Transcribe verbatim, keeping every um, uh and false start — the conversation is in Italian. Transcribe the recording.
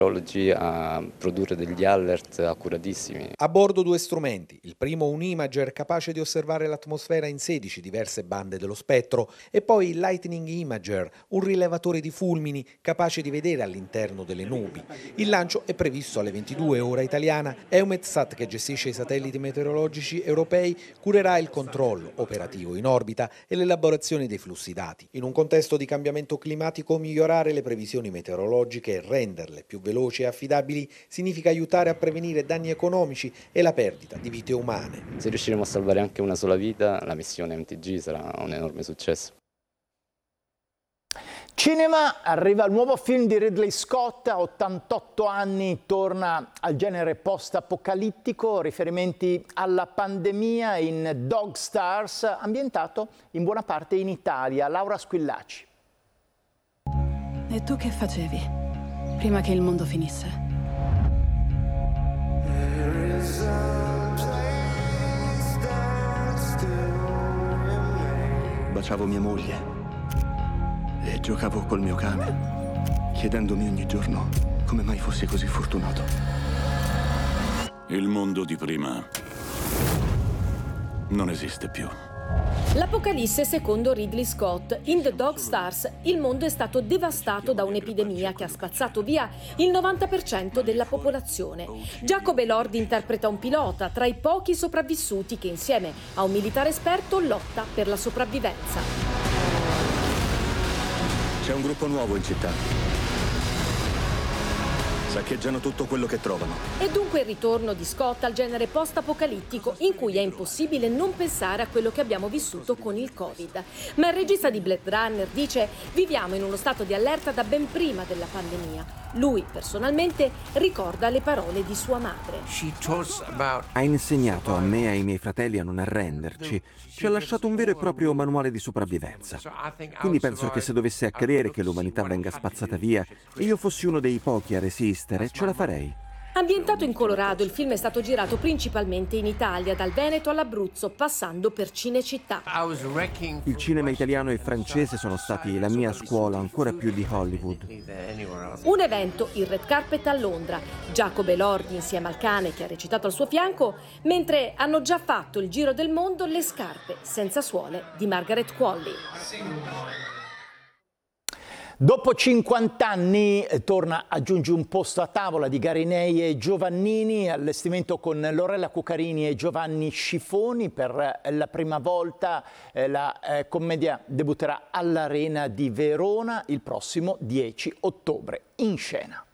a produrre degli alert accuratissimi. A bordo due strumenti, il primo un imager capace di osservare l'atmosfera in sedici diverse bande dello spettro e poi il Lightning Imager, un rilevatore di fulmini capace di vedere all'interno delle nubi. Il lancio è previsto alle ventidue ora italiana. EUMETSAT, che gestisce i satelliti meteorologici europei, curerà il controllo operativo in orbita e l'elaborazione dei flussi dati. In un contesto di cambiamento climatico, migliorare le previsioni meteorologiche e renderle più veloci e affidabili significa aiutare a prevenire danni economici e la perdita di vite umane. Se riusciremo a salvare anche una sola vita, la missione M T G sarà un enorme successo. Cinema, arriva il nuovo film di Ridley Scott, a ottantotto anni torna al genere post-apocalittico, riferimenti alla pandemia in Dog Stars, ambientato in buona parte in Italia. Laura Squillaci. E tu che facevi prima che il mondo finisse? Baciavo mia moglie e giocavo col mio cane, chiedendomi ogni giorno come mai fossi così fortunato. Il mondo di prima non esiste più. L'Apocalisse secondo Ridley Scott. In The Dog Stars il mondo è stato devastato da un'epidemia che ha spazzato via il novanta per cento della popolazione. Jacob Elordi interpreta un pilota tra i pochi sopravvissuti che insieme a un militare esperto lotta per la sopravvivenza. C'è un gruppo nuovo in città. Saccheggiano tutto quello che trovano. E dunque il ritorno di Scott al genere post-apocalittico, in cui è impossibile non pensare a quello che abbiamo vissuto con il Covid. Ma il regista di Blade Runner dice: viviamo in uno stato di allerta da ben prima della pandemia. Lui, personalmente, ricorda le parole di sua madre. Ha insegnato a me e ai miei fratelli a non arrenderci. Ci ha lasciato un vero e proprio manuale di sopravvivenza. Quindi penso che se dovesse accadere che l'umanità venga spazzata via e io fossi uno dei pochi a resistere, ce la farei. Ambientato in Colorado, il film è stato girato principalmente in Italia, dal Veneto all'Abruzzo, passando per Cinecittà. Il cinema italiano e francese sono stati la mia scuola, ancora più di Hollywood. Un evento, il Red Carpet a Londra. Jacob Elordi insieme al cane che ha recitato al suo fianco, mentre hanno già fatto il giro del mondo le scarpe senza suole di Margaret Qualley. Dopo cinquanta anni eh, torna Aggiungi un posto a tavola di Garinei e Giovannini, allestimento con Lorella Cuccarini e Giovanni Scifoni. Per eh, la prima volta eh, la eh, commedia debutterà all'Arena di Verona il prossimo dieci ottobre in scena.